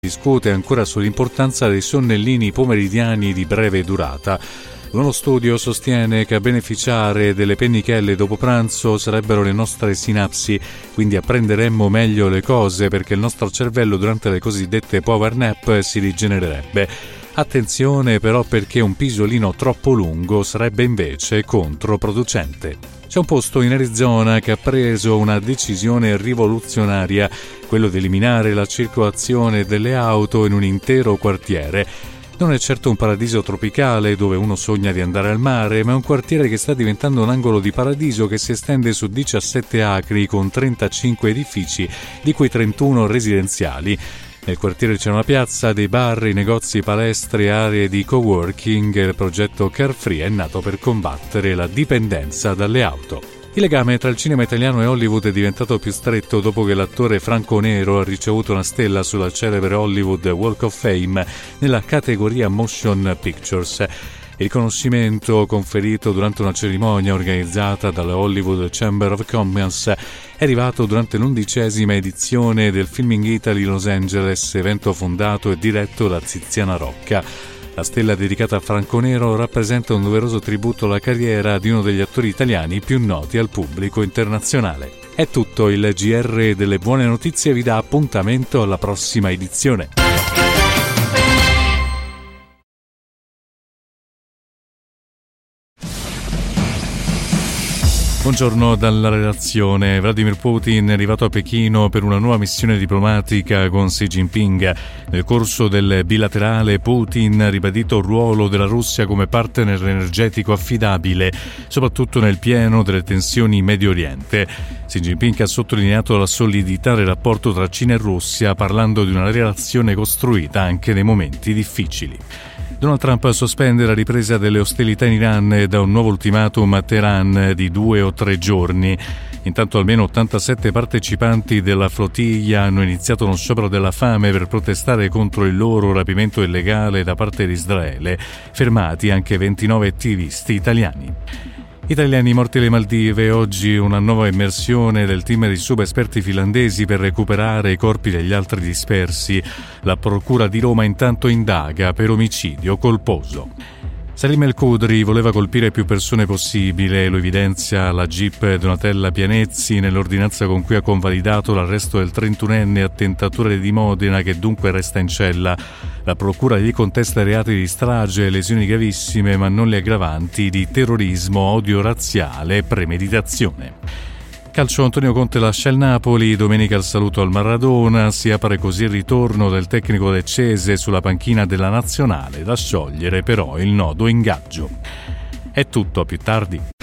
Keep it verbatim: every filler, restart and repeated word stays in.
discute ancora sull'importanza dei sonnellini pomeridiani di breve durata. Uno studio sostiene che a beneficiare delle pennichelle dopo pranzo sarebbero le nostre sinapsi, quindi apprenderemmo meglio le cose perché il nostro cervello durante le cosiddette power nap si rigenererebbe. Attenzione però, perché un pisolino troppo lungo sarebbe invece controproducente. C'è un posto in Arizona che ha preso una decisione rivoluzionaria, quello di eliminare la circolazione delle auto in un intero quartiere. Non è certo un paradiso tropicale dove uno sogna di andare al mare, ma è un quartiere che sta diventando un angolo di paradiso che si estende su diciassette acri con trentacinque edifici, di cui trentuno residenziali. Nel quartiere c'è una piazza, dei bar, i negozi, palestre, aree di coworking. Il progetto Carefree è nato per combattere la dipendenza dalle auto. Il legame tra il cinema italiano e Hollywood è diventato più stretto dopo che l'attore Franco Nero ha ricevuto una stella sulla celebre Hollywood Walk of Fame nella categoria Motion Pictures. Il riconoscimento, conferito durante una cerimonia organizzata dalla Hollywood Chamber of Commerce, è arrivato durante l'undicesima edizione del Filming Italy Los Angeles, evento fondato e diretto da Tiziana Rocca. La stella dedicata a Franco Nero rappresenta un doveroso tributo alla carriera di uno degli attori italiani più noti al pubblico internazionale. È tutto, il G R delle buone notizie vi dà appuntamento alla prossima edizione. Buongiorno dalla redazione. Vladimir Putin è arrivato a Pechino per una nuova missione diplomatica con Xi Jinping. Nel corso del bilaterale, Putin ha ribadito il ruolo della Russia come partner energetico affidabile, soprattutto nel pieno delle tensioni in Medio Oriente. Xi Jinping ha sottolineato la solidità del rapporto tra Cina e Russia, parlando di una relazione costruita anche nei momenti difficili. Donald Trump sospende la ripresa delle ostilità in Iran da un nuovo ultimatum a Teheran di due o tre giorni. Intanto almeno ottantasette partecipanti della flottiglia hanno iniziato uno sciopero della fame per protestare contro il loro rapimento illegale da parte di Israele, fermati anche ventinove attivisti italiani. Italiani morti alle Maldive, oggi una nuova immersione del team di subesperti finlandesi per recuperare i corpi degli altri dispersi. La procura di Roma intanto indaga per omicidio colposo. Salim El Khudri voleva colpire più persone possibile, lo evidenzia la G I P Donatella Pianezzi nell'ordinanza con cui ha convalidato l'arresto del trentunenne attentatore di Modena, che dunque resta in cella. La procura gli contesta reati di strage e lesioni gravissime, ma non le aggravanti di terrorismo, odio razziale e premeditazione. Calcio, Antonio Conte lascia il Napoli, domenica il saluto al Maradona, si apre così il ritorno del tecnico leccese sulla panchina della nazionale, da sciogliere però il nodo ingaggio. È tutto, a più tardi.